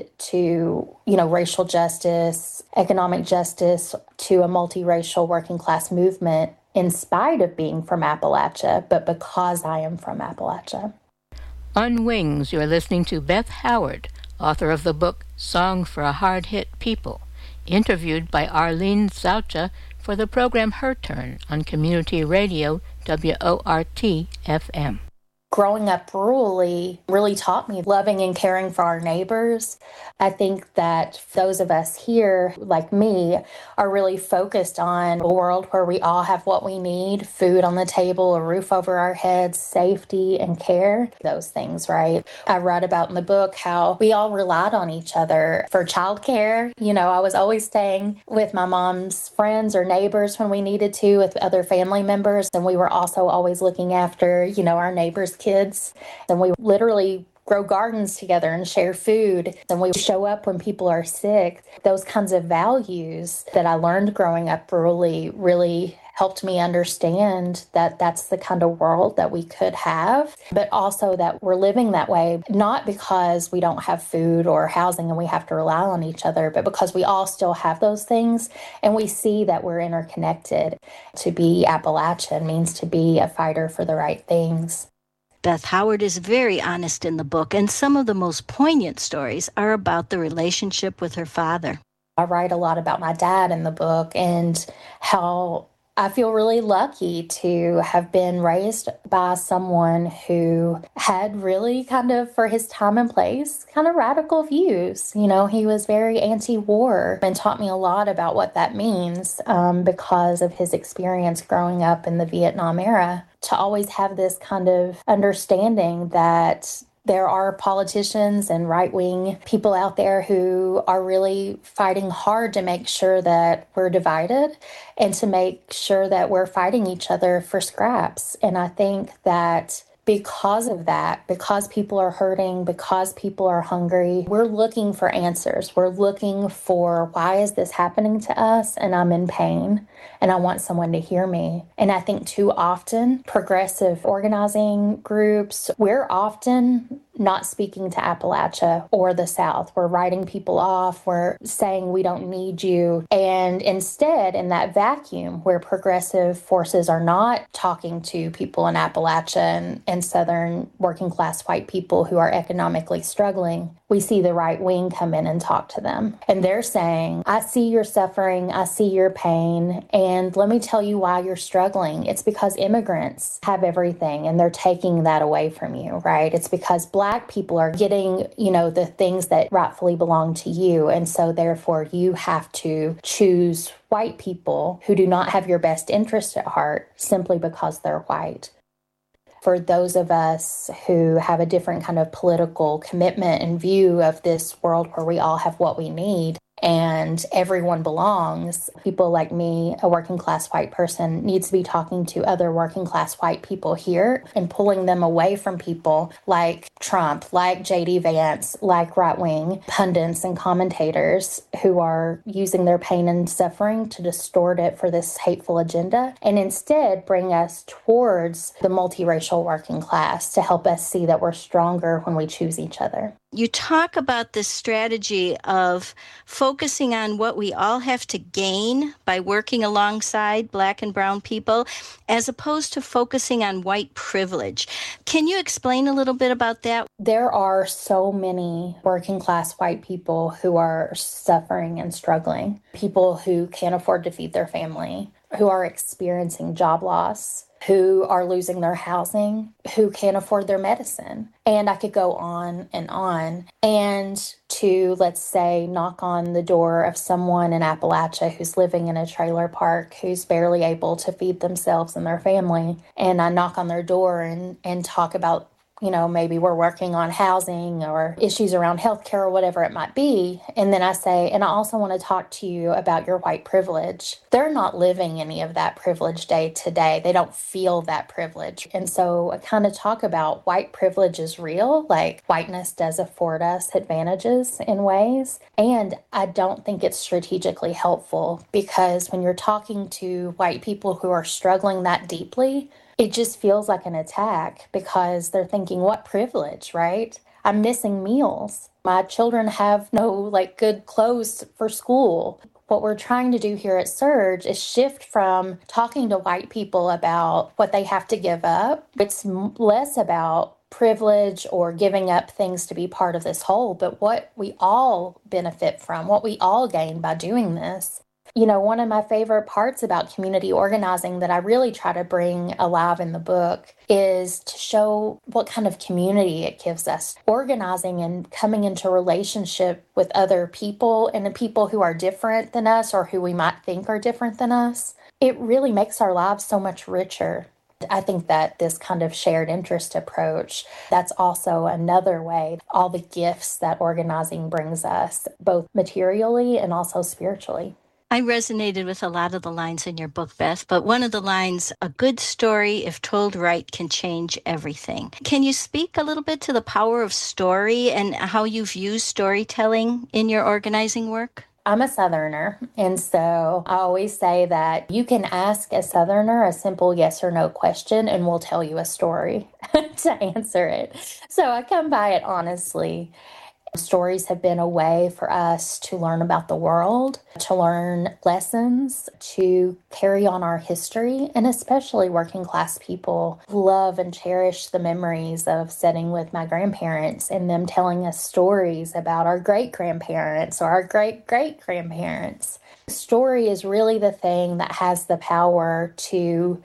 to, racial justice, economic justice, to a multiracial working class movement in spite of being from Appalachia, but because I am from Appalachia. On Wings, you're listening to Beth Howard, author of the book Song for a Hard-Hit People, interviewed by Arlene Zaucha for the program Her Turn on Community Radio WORT-FM. Growing up rurally really taught me loving and caring for our neighbors. I think that those of us here, like me, are really focused on a world where we all have what we need: food on the table, a roof over our heads, safety and care, those things, right? I write about in the book how we all relied on each other for childcare. I was always staying with my mom's friends or neighbors when we needed to, with other family members. And we were also always looking after, our neighbors' kids. And we literally grow gardens together and share food. And we show up when people are sick. Those kinds of values that I learned growing up rurally really helped me understand that that's the kind of world that we could have, but also that we're living that way, not because we don't have food or housing and we have to rely on each other, but because we all still have those things and we see that we're interconnected. To be Appalachian means to be a fighter for the right things. Beth Howard is very honest in the book, and some of the most poignant stories are about the relationship with her father. I write a lot about my dad in the book and how I feel really lucky to have been raised by someone who had really kind of, for his time and place, kind of radical views. He was very anti-war and taught me a lot about what that means because of his experience growing up in the Vietnam era. To always have this kind of understanding that there are politicians and right-wing people out there who are really fighting hard to make sure that we're divided and to make sure that we're fighting each other for scraps. And I think that because of that, because people are hurting, because people are hungry, we're looking for answers. We're looking for, why is this happening to us? And I'm in pain and I want someone to hear me. And I think too often, progressive organizing groups, we're often not speaking to Appalachia or the South. We're writing people off. We're saying we don't need you. And instead, in that vacuum where progressive forces are not talking to people in Appalachia and Southern working class white people who are economically struggling, we see the right wing come in and talk to them. And they're saying, I see your suffering, I see your pain, and let me tell you why you're struggling. It's because immigrants have everything and they're taking that away from you, right? It's because Black people are getting, the things that rightfully belong to you. And so therefore you have to choose white people who do not have your best interest at heart simply because they're white. For those of us who have a different kind of political commitment and view of this world where we all have what we need and everyone belongs, people like me, a working class white person, needs to be talking to other working class white people here and pulling them away from people like Trump, like J.D. Vance, like right-wing pundits and commentators who are using their pain and suffering to distort it for this hateful agenda, and instead bring us towards the multiracial working class to help us see that we're stronger when we choose each other. You talk about this strategy of focusing on what we all have to gain by working alongside Black and brown people, as opposed to focusing on white privilege. Can you explain a little bit about that? There are so many working class white people who are suffering and struggling, people who can't afford to feed their family, who are experiencing job loss, who are losing their housing, who can't afford their medicine. And I could go on. And to, let's say, knock on the door of someone in Appalachia who's living in a trailer park, who's barely able to feed themselves and their family. And I knock on their door and talk about, maybe we're working on housing or issues around healthcare or whatever it might be. And then I say, and I also want to talk to you about your white privilege. They're not living any of that privilege day to day. They don't feel that privilege. And so I kind of talk about white privilege is real. Like, whiteness does afford us advantages in ways. And I don't think it's strategically helpful, because when you're talking to white people who are struggling that deeply, it just feels like an attack, because they're thinking, what privilege, right? I'm missing meals. My children have no good clothes for school. What we're trying to do here at Surge is shift from talking to white people about what they have to give up. It's less about privilege or giving up things to be part of this whole, but what we all benefit from, what we all gain by doing this. One of my favorite parts about community organizing that I really try to bring alive in the book is to show what kind of community it gives us. Organizing and coming into relationship with other people and the people who are different than us or who we might think are different than us, it really makes our lives so much richer. I think that this kind of shared interest approach, that's also another way, all the gifts that organizing brings us, both materially and also spiritually. I resonated with a lot of the lines in your book, Beth, but one of the lines, a good story, if told right, can change everything. Can you speak a little bit to the power of story and how you've used storytelling in your organizing work? I'm a Southerner, and so I always say that you can ask a Southerner a simple yes or no question, and we'll tell you a story to answer it. So I come by it honestly. Stories have been a way for us to learn about the world, to learn lessons, to carry on our history, and especially working class people love and cherish the memories of sitting with my grandparents and them telling us stories about our great-grandparents or our great-great-grandparents. Story is really the thing that has the power to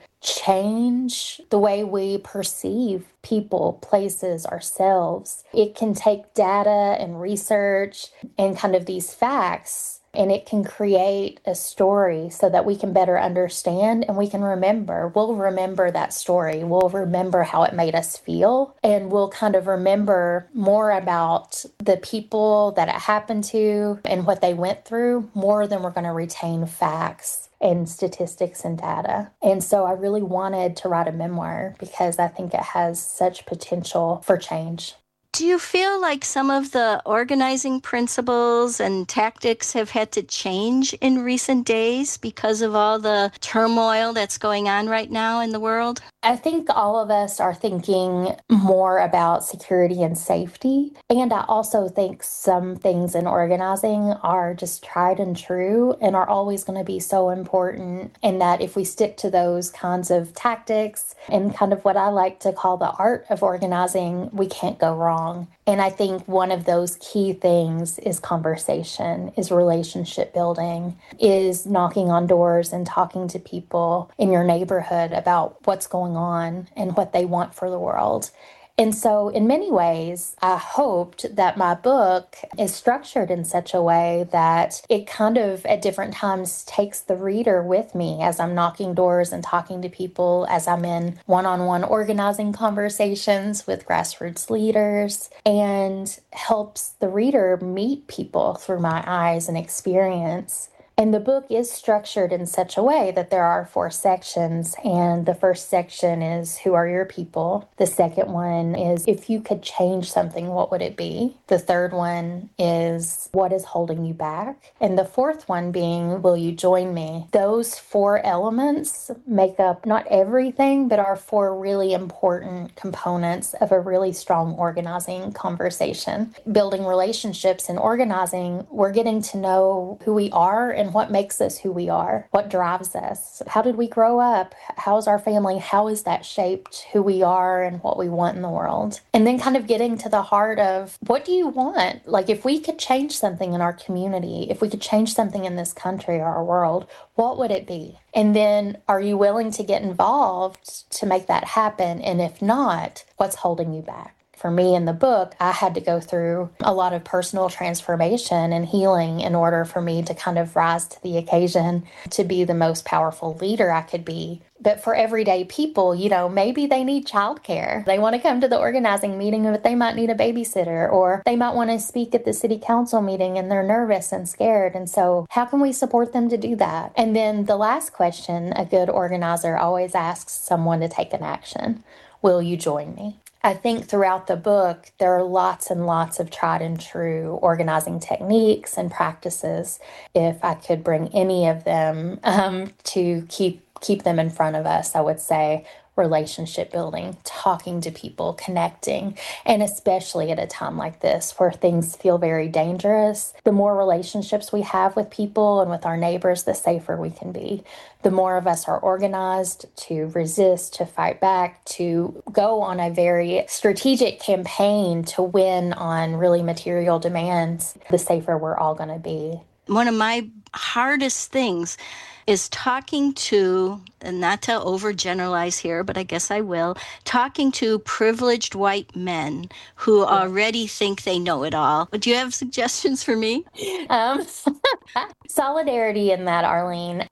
change the way we perceive people, places, ourselves. It can take data and research and kind of these facts, and it can create a story so that we can better understand and we can remember. We'll remember that story. We'll remember how it made us feel, and we'll kind of remember more about the people that it happened to and what they went through more than we're going to retain facts and statistics and data. And so I really wanted to write a memoir because I think it has such potential for change. Do you feel like some of the organizing principles and tactics have had to change in recent days because of all the turmoil that's going on right now in the world? I think all of us are thinking more about security and safety. And I also think some things in organizing are just tried and true and are always going to be so important. And that if we stick to those kinds of tactics and kind of what I like to call the art of organizing, we can't go wrong. And I think one of those key things is conversation, is relationship building, is knocking on doors and talking to people in your neighborhood about what's going on and what they want for the world. And so in many ways, I hoped that my book is structured in such a way that it kind of at different times takes the reader with me as I'm knocking doors and talking to people, as I'm in one-on-one organizing conversations with grassroots leaders, and helps the reader meet people through my eyes and experience. And the book is structured in such a way that there are 4 sections. And the first section is, who are your people? The second one is, if you could change something, what would it be? The third one is, what is holding you back? And the fourth one being, will you join me? Those 4 elements make up not everything, but are 4 really important components of a really strong organizing conversation. Building relationships and organizing, we're getting to know who we are and what makes us who we are, what drives us. How did we grow up? How's our family? How is that shaped who we are and what we want in the world? And then kind of getting to the heart of, what do you want? Like, if we could change something in our community, if we could change something in this country or our world, what would it be? And then, are you willing to get involved to make that happen? And if not, what's holding you back? For me in the book, I had to go through a lot of personal transformation and healing in order for me to kind of rise to the occasion to be the most powerful leader I could be. But for everyday people, maybe they need childcare. They want to come to the organizing meeting, but they might need a babysitter, or they might want to speak at the city council meeting and they're nervous and scared. And so how can we support them to do that? And then the last question, a good organizer always asks someone to take an action. Will you join me? I think throughout the book, there are lots and lots of tried and true organizing techniques and practices. If I could bring any of them to keep them in front of us, I would say, relationship building, talking to people, connecting. And especially at a time like this where things feel very dangerous, the more relationships we have with people and with our neighbors, the safer we can be. The more of us are organized to resist, to fight back, to go on a very strategic campaign to win on really material demands, the safer we're all going to be. One of my hardest things is talking to, and not to overgeneralize here, but I guess I will, talking to privileged white men who already think they know it all. Do you have suggestions for me? Solidarity in that, Arlene.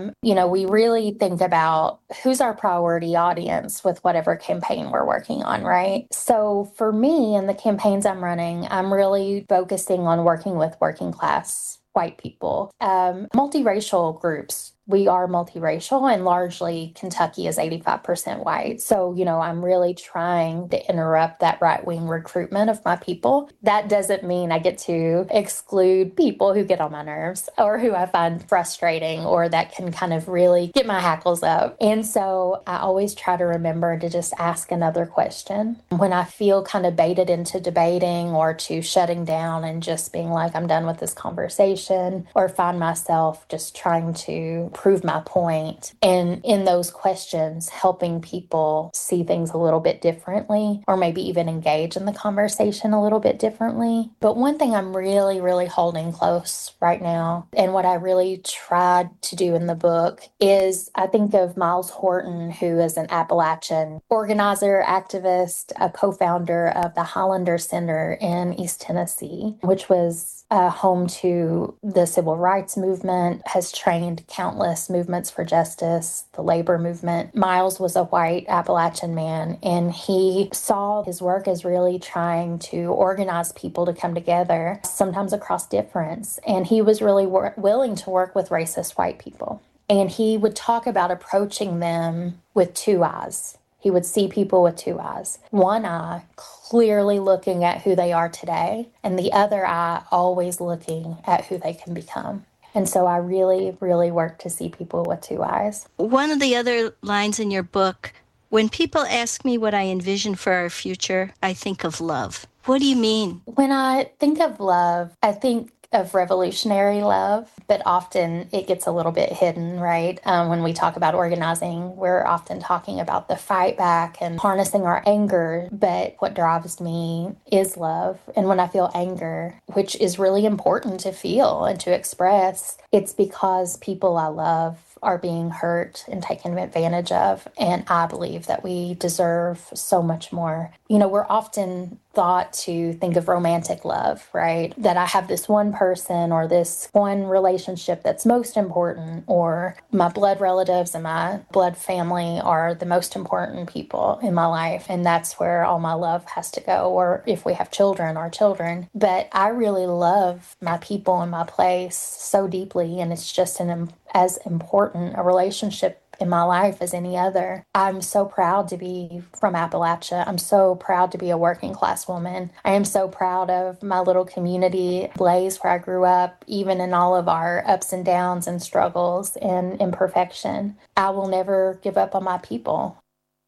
We really think about who's our priority audience with whatever campaign we're working on, right? So for me, in the campaigns I'm running, I'm really focusing on working with working class white people, multiracial groups. We are multiracial, and largely Kentucky is 85% white. So, I'm really trying to interrupt that right-wing recruitment of my people. That doesn't mean I get to exclude people who get on my nerves or who I find frustrating or that can kind of really get my hackles up. And so I always try to remember to just ask another question. When I feel kind of baited into debating or to shutting down and just being like, I'm done with this conversation, or find myself just trying to prove my point. And in those questions, helping people see things a little bit differently, or maybe even engage in the conversation a little bit differently. But one thing I'm really, really holding close right now, and what I really tried to do in the book, is I think of Miles Horton, who is an Appalachian organizer, activist, a co-founder of the Hollander Center in East Tennessee, which was home to the civil rights movement, has trained countless movements for justice, the labor movement. Miles was a white Appalachian man, and he saw his work as really trying to organize people to come together, sometimes across difference. And he was really willing to work with racist white people. And he would talk about approaching them with two eyes. He would see people with two eyes. One eye clearly looking at who they are today, and the other eye always looking at who they can become. And so I really, really work to see people with two eyes. One of the other lines in your book, when people ask me what I envision for our future, I think of love. What do you mean? When I think of love, I think of revolutionary love, but often it gets a little bit hidden, right? When we talk about organizing, we're often talking about the fight back and harnessing our anger, but what drives me is love. And when I feel anger, which is really important to feel and to express, it's because people I love are being hurt and taken advantage of. And I believe that we deserve so much more. We're often thought to think of romantic love, right? That I have this one person or this one relationship that's most important, or my blood relatives and my blood family are the most important people in my life. And that's where all my love has to go. Or if we have children, our children. But I really love my people and my place so deeply. And it's just as important a relationship in my life as any other. I'm so proud to be from Appalachia. I'm so proud to be a working class woman. I am so proud of my little community, Blaze, where I grew up, even in all of our ups and downs and struggles and imperfection. I will never give up on my people.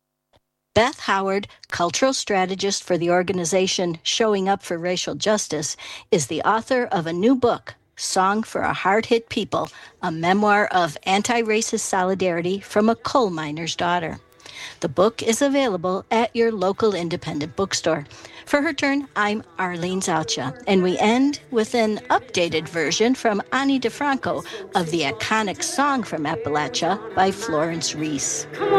Beth Howard, cultural strategist for the organization Showing Up for Racial Justice, is the author of a new book, Song for a Hard-Hit People, a memoir of anti-racist solidarity from a coal miner's daughter. The book is available at your local independent bookstore. For Her Turn, I'm Arlene Zaucha, and we end with an updated version from Ani DiFranco of the iconic Song from Appalachia by Florence Reese.